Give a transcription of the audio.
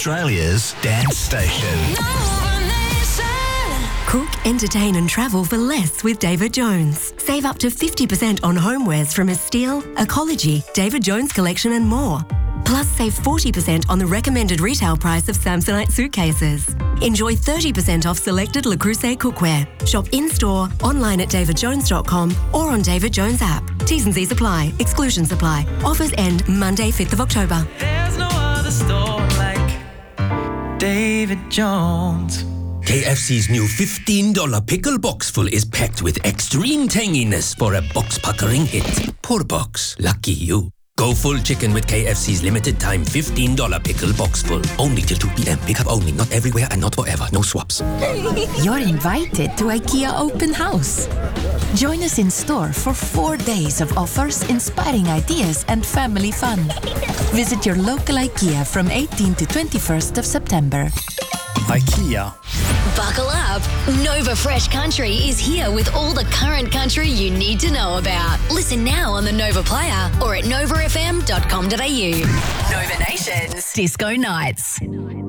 Australia's dance station. Cook, entertain and travel for less with David Jones. Save up to 50% on homewares from Estelle, Ecology, David Jones Collection and more. Plus save 40% on the recommended retail price of Samsonite suitcases. Enjoy 30% off selected Le Creuset cookware. Shop in-store, online at davidjones.com or on David Jones app. T's and C's apply. Exclusions apply. Offers end Monday, 5th of October. There's no other store like David Jones. KFC's new $15 pickle box full is packed with extreme tanginess for a box-puckering hit. Poor box. Lucky you. Go full chicken with KFC's limited time $15 pickle box full. Only till 2 p.m. Pick up only. Not everywhere and not forever. No swaps. You're invited to IKEA Open House. Join us in store for 4 days of offers, inspiring ideas and family fun. Visit your local IKEA from 18th to 21st of September. IKEA. Buckle up. Nova Fresh Country is here with all the current country you need to know about. Listen now on the Nova Player or at novafm.com.au. Nova Nation's Disco Nights.